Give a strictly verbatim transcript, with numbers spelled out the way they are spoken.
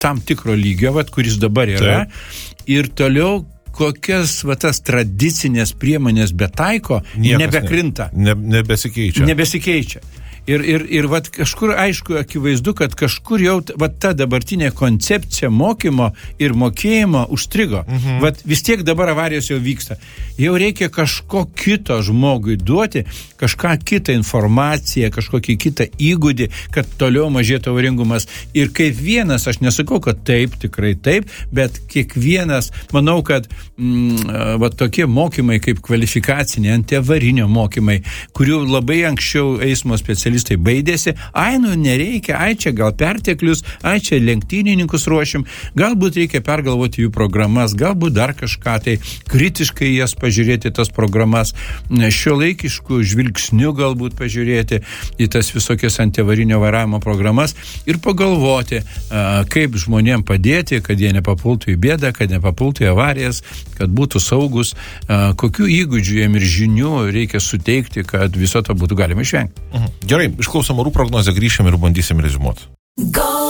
tam tikro lygio, vat, kuris dabar yra, Taip. ir toliau kokias va, tas tradicinės priemonės betaiko, Niekas nebekrinta. Ne, ne, nebesikeičia. Nebesikeičia. Ir, ir, ir vat, kažkur aišku, akivaizdu, kad kažkur jau vat, ta dabartinė koncepcija mokymo ir mokėjimo užstrigo. Mhm. Vat, vis tiek dabar avarijos jau vyksta. Jau reikia kažko kito žmogui duoti, kažką kitą informaciją, kažkokį kitą įgūdį, kad toliau mažėtų avaringumas. Ir kaip vienas, aš nesakau, kad taip, tikrai taip, bet kiekvienas, manau, kad mm, vat, tokie mokymai kaip kvalifikaciniai, antiavarinio mokymai, kurių labai anksčiau eismo specialistai baidėsi, ai, nu nereikia, ai, čia gal perteklius, ai, čia lenktynininkus ruošim, galbūt reikia pergalvoti jų programas, galbūt dar kažką, tai kritiškai jas pažiūrėti, tas programas, šiuolaikiškų žvilgsnių galbūt pažiūrėti į tas visokias antiavarinio vairavimo programas ir pagalvoti, kaip žmonėm padėti, kad jie nepapultų į bėdą, kad nepapultų į avarijas, kad būtų saugus, kokių įgūdžių jiem ir žinių reikia suteikti, kad viso to būtų galima išvengti. Mhm. Gerai, išklausom orų prognozę, grįšim ir bandysim reziumuoti.